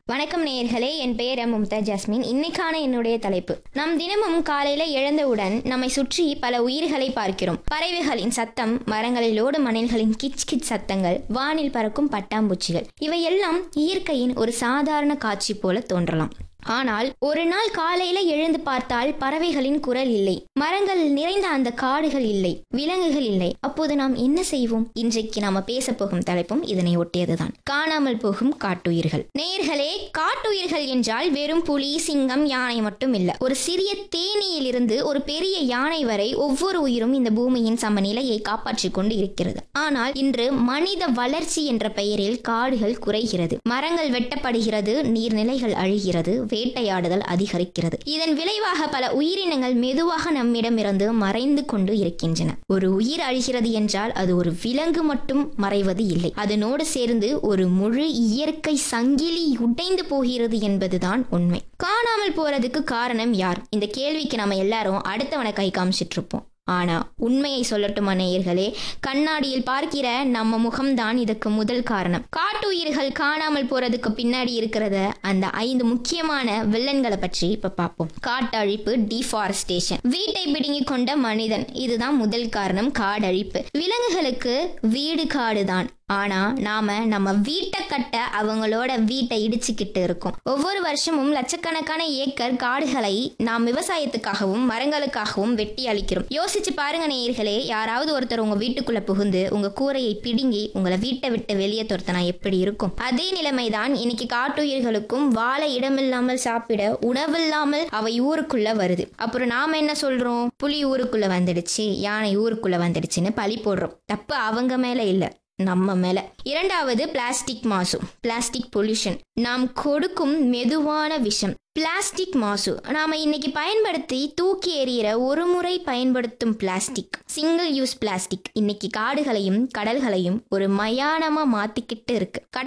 வணக்கம் நேயர்களே, என் பெயர் மும்தா ஜாஸ்மின். இன்னைக்கான என்னுடைய தலைப்பு, நாம் தினமும் காலையில எழுந்தவுடன் நம்மை சுற்றி பல உயிர்களை பார்க்கிறோம். பறவைகளின் சத்தம், மரங்களில் ஓடும் மணல்களின் கிச் கிச் சத்தங்கள், வானில் பறக்கும் பட்டாம்பூச்சிகள், இவையெல்லாம் இயற்கையின் ஒரு சாதாரண காட்சி போல தோன்றலாம். ஆனால் ஒரு நாள் காலையில எழுந்து பார்த்தால் பறவைகளின் குரல் இல்லை, மரங்கள் நிறைந்த அந்த காடுகள் இல்லை, விலங்குகள் இல்லை. அப்போது நாம் என்ன செய்வோம்? இன்றைக்கு நாம பேச போகும் தலைப்பும் இதனை ஒட்டியதுதான். காணாமல் போகும் காட்டுயிர்கள். நேயர்களே, காட்டுயிர்கள் என்றால் வெறும் புலி, சிங்கம், யானை மட்டும் இல்ல. ஒரு சிறிய தேனீயில் இருந்து ஒரு பெரிய யானை வரை ஒவ்வொரு உயிரும் இந்த பூமியின் சமநிலையை காப்பாற்றிக் கொண்டு இருக்கிறது. ஆனால் இன்று மனித வளர்ச்சி என்ற பெயரில் காடுகள் குறைகிறது, மரங்கள் வெட்டப்படுகிறது, நீர்நிலைகள் அழிகிறது, வேட்டையாடுதல் அதிகரிக்கிறது. இதன் விளைவாக பல உயிரினங்கள் மெதுவாக நம்மிடமிருந்து மறைந்து கொண்டு இருக்கின்றன. ஒரு உயிர் அழிகிறது என்றால் அது ஒரு விலங்கு மட்டும் மறைவது இல்லை, அதனோடு சேர்ந்து ஒரு முழு இயற்கை சங்கிலி உடைந்து போகிறது என்பதுதான் உண்மை. காணாமல் போறதுக்கு காரணம் யார்? இந்த கேள்விக்கு நம்ம எல்லாரும் அடுத்தவனை கை காமிச்சிட்டு இருப்போம். ஆனா உண்மையை சொல்லட்டுமா நேயர்களே, கண்ணாடியில் பார்க்கிற நம்ம முகம்தான் இதுக்கு முதல் காரணம். காட்டுயிர்கள் காணாமல் போறதுக்கு பின்னாடி இருக்கிறத அந்த 5 முக்கியமான வில்லன்களை பற்றி இப்ப பார்ப்போம். காட்டழிப்பு, டிஃபாரஸ்டேஷன், வீட்டை பிடுங்கி கொண்ட மனிதன், இதுதான் முதல் காரணம், காடழிப்பு. விலங்குகளுக்கு வீடு காடுதான், ஆனா நாம நம்ம வீட்டை கட்ட அவங்களோட வீட்டை இடிச்சுக்கிட்டு இருக்கோம். ஒவ்வொரு வருஷமும் லட்சக்கணக்கான ஏக்கர் காடுகளை நாம் விவசாயத்துக்காகவும் மரங்களுக்காகவும் வெட்டி அழிக்கிறோம். யோசிச்சு பாருங்க நேயர்களே, யாராவது ஒருத்தர் உங்க வீட்டுக்குள்ள புகுந்து உங்க கூரையை பிடுங்கி உங்களை வீட்டை விட்டு வெளியே துரத்தினா எப்படி இருக்கும்? அதே நிலைமைதான் இன்னைக்கு காட்டுயிர்களுக்கும். வாழ இடமில்லாமல், சாப்பிட உணவில்லாமல் அவை ஊருக்குள்ள வருது. அப்புறம் நாம என்ன சொல்றோம்? புலி ஊருக்குள்ள வந்துடுச்சு, யானை ஊருக்குள்ள வந்துடுச்சுன்னு பழி போடுறோம். தப்பு அவங்க மேல இல்ல, நம்ம மேல. இரண்டாவது, பிளாஸ்டிக் மாசு, பிளாஸ்டிக் பொல்யூஷன், நாம் கொடுக்கும் மெதுவான விஷம். பிளாஸ்டிக் மாசு, நாம இன்னைக்கு பயன்படுத்தி தூக்கி எறிகிற ஒரு முறை பயன்படுத்தும் பிளாஸ்டிக், சிங்கிள் யூஸ் பிளாஸ்டிக், இன்னைக்கு காடுகளையும் கடல்களையும் ஒரு மயானமா மாத்திக்கிட்டு இருக்கு.